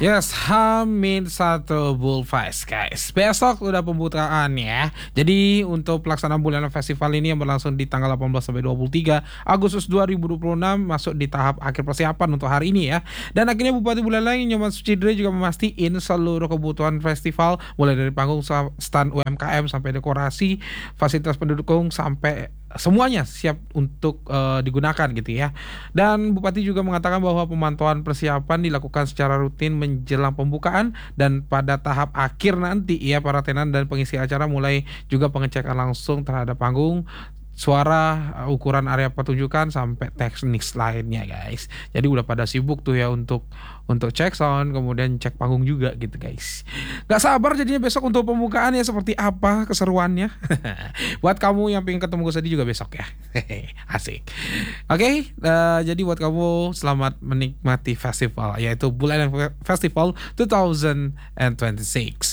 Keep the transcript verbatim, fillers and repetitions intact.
Yes, Hamin satu Bullfest guys. Besok udah pembukaan ya. Jadi untuk pelaksanaan bulanan festival ini yang berlangsung di tanggal delapan belas sampai dua puluh tiga Agustus dua ribu dua puluh enam masuk di tahap akhir persiapan untuk hari ini ya. Dan akhirnya Bupati Buleleng Nyoman Sucidre juga memastikan seluruh kebutuhan festival mulai dari panggung, stand U M K M sampai dekorasi, fasilitas pendukung sampai semuanya siap untuk uh, digunakan gitu ya. Dan Bupati juga mengatakan bahwa pemantauan persiapan dilakukan secara rutin menjelang pembukaan dan pada tahap akhir nanti ya para tenan dan pengisi acara mulai juga pengecekan langsung terhadap panggung, suara, ukuran area pertunjukan sampai teknis lainnya guys. Jadi udah pada sibuk tuh ya untuk untuk cek sound kemudian cek panggung juga gitu guys. Gak sabar jadinya besok untuk pembukaan ya seperti apa keseruannya. Buat kamu yang pengen ketemu gue juga besok ya. Asik. Oke, okay, uh, jadi buat kamu selamat menikmati festival yaitu Buleleng Festival dua ribu dua puluh enam.